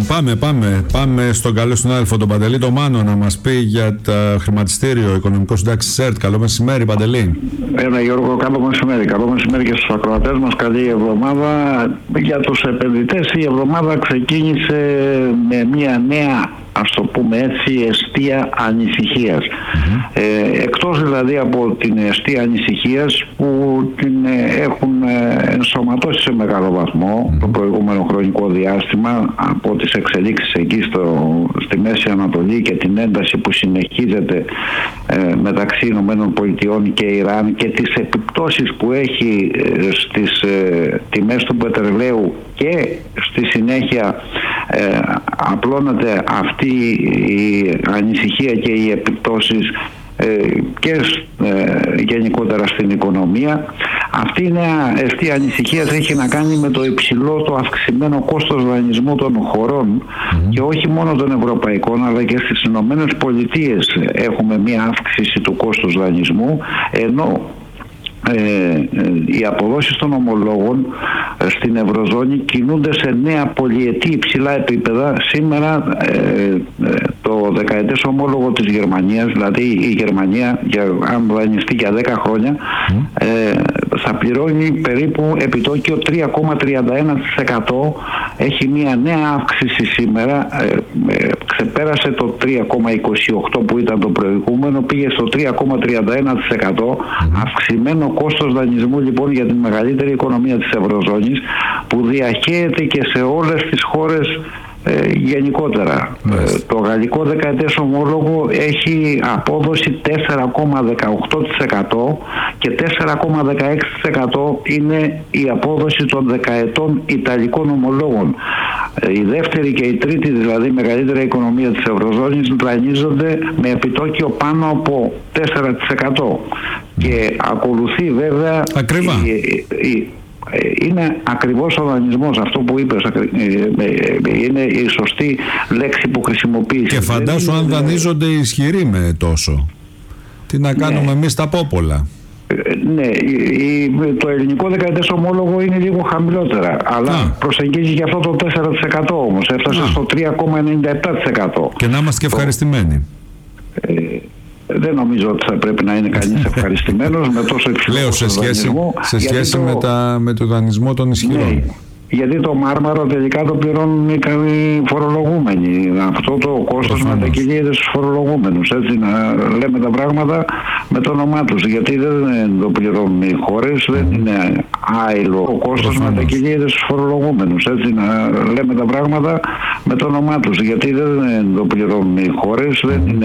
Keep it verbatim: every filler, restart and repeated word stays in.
Πάμε, πάμε, πάμε στον καλό συνάδελφο τον Παντελή το Μάνο να μας πει για το χρηματιστήριο Οικονομικό Συντάξει ΣΕΡΤ. Καλό μεσημέρι, Παντελή. Έλα Γιώργο, καλό μεσημέρι. Καλό μεσημέρι και στους ακροατές μας. Καλή εβδομάδα. Για τους επενδυτές η εβδομάδα ξεκίνησε με μια νέα, ας το πούμε έτσι, εστία ανησυχίας. Mm-hmm. Ε, εκτός δηλαδή από την εστία ανησυχίας που την έχουν ενσωματώσει σε μεγάλο βαθμό mm-hmm. το προηγούμενο χρονικό διάστημα από τις εξελίξεις εκεί στο, στη Μέση Ανατολή και την ένταση που συνεχίζεται ε, μεταξύ Ηνωμένων Πολιτειών και Ιράν και τις επιπτώσεις που έχει ε, στις ε, τιμές του πετρελαίου και στη συνέχεια ε, απλώνεται αυτή η ανησυχία και οι επιπτώσεις ε, και ε, γενικότερα στην οικονομία. Αυτή η νέα εστία ανησυχία έχει να κάνει με το υψηλό, το αυξημένο κόστος δανεισμού των χωρών mm-hmm. και όχι μόνο των ευρωπαϊκών αλλά και στις Ηνωμένες Πολιτείες έχουμε μια αύξηση του κόστους δανεισμού, ενώ Ε, ε, οι αποδόσεις των ομολόγων ε, στην Ευρωζώνη κινούνται σε νέα πολυετή υψηλά επίπεδα. Σήμερα ε, ε, το δεκαετές ομόλογο της Γερμανίας, δηλαδή η Γερμανία για, αν δανειστεί για δέκα χρόνια mm. ε, θα πληρώνει περίπου επιτόκιο τρία κόμμα τριάντα ένα τοις εκατό. Έχει μια νέα αύξηση σήμερα, ε, ε, ξεπέρασε το τρία κόμμα είκοσι οκτώ που ήταν το προηγούμενο, πήγε στο τρία κόμμα τριάντα ένα τοις εκατό. Mm. Αυξημένο κόστος δανεισμού λοιπόν για την μεγαλύτερη οικονομία της Ευρωζώνης που διαχέεται και σε όλες τις χώρες ε, γενικότερα. Ε, το γαλλικό δεκαετές ομόλογο έχει απόδοση τέσσερα κόμμα δεκαοκτώ τοις εκατό και τέσσερα κόμμα δεκαέξι τοις εκατό είναι η απόδοση των δεκαετών ιταλικών ομολόγων. Ε, η δεύτερη και η τρίτη δηλαδή μεγαλύτερη οικονομία της Ευρωζώνης δανείζονται με επιτόκιο πάνω από τέσσερα τοις εκατό. Και ακολουθεί βέβαια ακριβά. Η, η, η, είναι ακριβώς ο δανεισμός, αυτό που είπες είναι η σωστή λέξη που χρησιμοποίησε. Και φαντάσου αν δανείζονται οι ισχυροί με τόσο, τι να κάνουμε ναι. εμείς τα πόπολα. Ναι, το ελληνικό δεκαετές ομόλογο είναι λίγο χαμηλότερα, αλλά Α. προσεγγίζει και αυτό το τέσσερα τοις εκατό όμως, έφτασε Α. στο τρία κόμμα ενενήντα επτά τοις εκατό. Και να είμαστε και ευχαριστημένοι. Ε, Δεν νομίζω ότι θα πρέπει να είναι κανείς ευχαριστημένος με τόσο υψηλό Λέω σε σχέση, δανεισμό, σε σχέση το, με, τα, με το δανεισμό των ισχυρών. Ναι, γιατί το Μάρμαρο τελικά το πληρώνουν οι φορολογούμενοι. Αυτό το κόστος μετακυλείται στους φορολογούμενους. Έτσι να λέμε τα πράγματα με το όνομά τους. Γιατί δεν το πληρώνουν οι χώρες, δεν είναι άειλο. Ο κόστος μετακυλείται στους φορολογούμενους. Έτσι να λέμε τα πράγματα με το όνομά τους. Γιατί δεν το πληρώνουν οι χώρες, δεν είναι